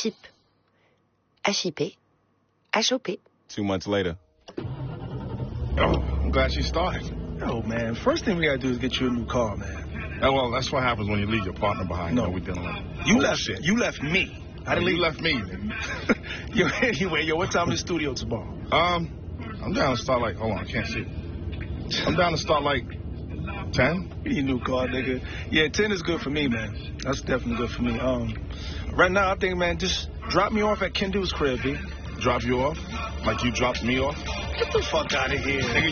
Ship. H-I-P. H-O-P. 2 months later. Oh, I'm glad she started. Yo, man, first thing we gotta do is get you a new car, man. Oh, well, that's what happens when you leave your partner behind. No, we dealing with. You left me. I didn't leave. You left me. Yo, anyway, what time is the studio tomorrow? I'm down to start like, hold on, I can't see it. I'm down to start like 10. You new car, nigga. Yeah, 10 is good for me, man. That's definitely good for me. Right now, I think, man, just drop me off at Kendu's crib, B. Drop you off? Like you dropped me off? Get the fuck out of here. Nigga,